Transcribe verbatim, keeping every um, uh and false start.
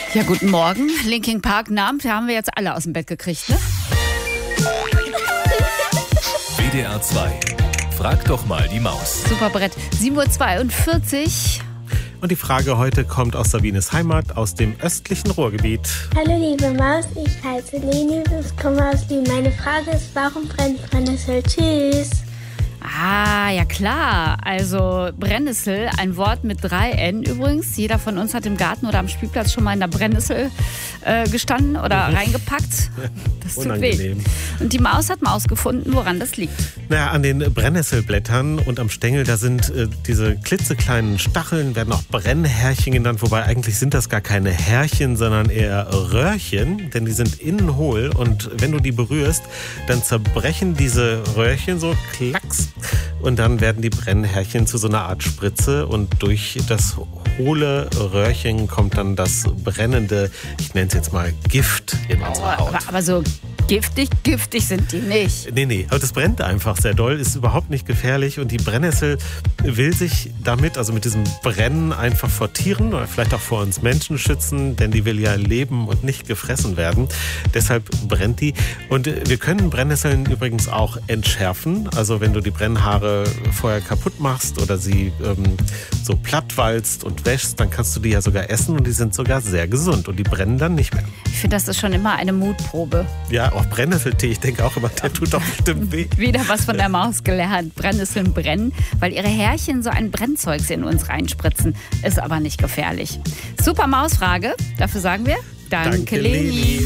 Ja, guten Morgen. Linkin Park Namen, da haben wir jetzt alle aus dem Bett gekriegt, ne? W D R zwei. Frag doch mal die Maus. Super Brett. sieben Uhr zweiundvierzig. Und die Frage heute kommt aus Sabines Heimat, aus dem östlichen Ruhrgebiet. Hallo liebe Maus, ich heiße Leni, ich komme aus Wien. Meine Frage ist, warum brennt Brennnessel? Tschüss. Ah, ja klar. Also Brennnessel, ein Wort mit drei N übrigens. Jeder von uns hat im Garten oder am Spielplatz schon mal in der Brennnessel äh, gestanden oder reingepackt. Das tut Unangenehm. weh. Und die Maus hat mal ausgefunden, woran das liegt. Naja, an den Brennnesselblättern und am Stängel, da sind äh, diese klitzekleinen Stacheln, werden auch Brennhärchen genannt, wobei eigentlich sind das gar keine Härchen, sondern eher Röhrchen, denn die sind innen hohl und wenn du die berührst, dann zerbrechen diese Röhrchen so, klacks, und dann werden die Brennhärchen zu so einer Art Spritze und durch das hohle Röhrchen kommt dann das brennende, ich nenne es jetzt mal Gift in unsere Haut. Aber, aber so giftig, giftig sind die nicht. Nee, nee, aber das brennt einfach sehr doll, ist überhaupt nicht gefährlich und die Brennnessel will sich damit, also mit diesem Brennen einfach vor Tieren oder vielleicht auch vor uns Menschen schützen, denn die will ja leben und nicht gefressen werden. Deshalb brennt die und wir können Brennnesseln übrigens auch entschärfen, also wenn du die Brennhaare vorher kaputt machst oder sie ähm, so plattwalzt und wäschst, dann kannst du die ja sogar essen und die sind sogar sehr gesund und die brennen dann nicht mehr. Ich finde, das ist schon immer eine Mutprobe. Ja, auch Brennnesseltee, ich denke auch immer, der tut doch bestimmt weh. Wieder was von der Maus gelernt. Brennnesseln brennen, weil ihre Härchen so ein Brennzeugs in uns reinspritzen. Ist aber nicht gefährlich. Super Mausfrage. Dafür sagen wir Danke, Danke Leni. Leni.